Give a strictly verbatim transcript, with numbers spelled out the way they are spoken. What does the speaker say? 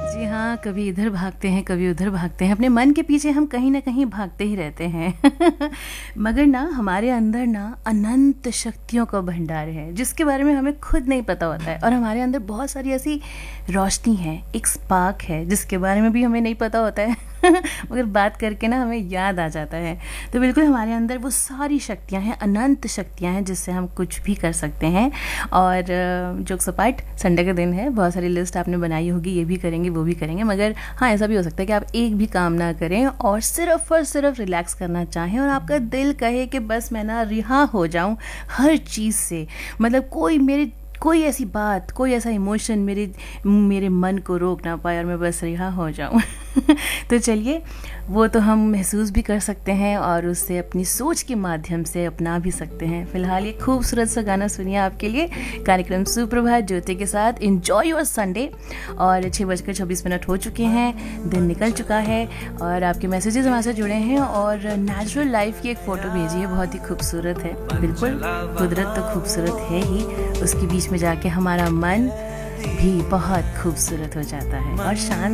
जी हाँ, कभी इधर भागते हैं, कभी उधर भागते हैं। अपने मन के पीछे हम कहीं न कहीं भागते ही रहते हैं। मगर ना हमारे अंदर ना अनंत शक्तियों का भंडार है, जिसके बारे में हमें खुद नहीं पता होता है। और हमारे अंदर बहुत सारी ऐसी रोशनी है, एक स्पार्क है, जिसके बारे में भी हमें नहीं पता होता है। मगर बात करके ना हमें याद आ जाता है। तो बिल्कुल हमारे अंदर वो सारी शक्तियाँ हैं, अनंत शक्तियाँ हैं, जिससे हम कुछ भी कर सकते हैं। और जोक सपाट, संडे का दिन है, बहुत सारी लिस्ट आपने बनाई होगी, ये भी करेंगे वो भी करेंगे। मगर हाँ, ऐसा भी हो सकता है कि आप एक भी काम ना करें और सिर्फ और सिर्फ रिलैक्स करना चाहें और आपका दिल कहे कि बस मैं ना रिहा हो जाऊं हर चीज़ से। मतलब कोई मेरे कोई ऐसी बात, कोई ऐसा इमोशन मेरे मेरे मन को रोक ना पाए और मैं बस रिहा हो जाऊं। तो चलिए, वो तो हम महसूस भी कर सकते हैं और उससे अपनी सोच के माध्यम से अपना भी सकते हैं। फिलहाल ये खूबसूरत सा गाना सुनिए आपके लिए, कार्यक्रम सुप्रभात ज्योति के साथ। Enjoy your Sunday. और छः बजकर छब्बीस मिनट हो चुके हैं, दिन निकल चुका है और आपके मैसेजेस हमारे साथ जुड़े हैं। और नेचुरल लाइफ की एक फ़ोटो भेजी है, बहुत ही खूबसूरत है। बिल्कुल, कुदरत तो खूबसूरत है ही, उसके बीच में जाके हमारा मन भी बहुत खूबसूरत हो जाता है और शांत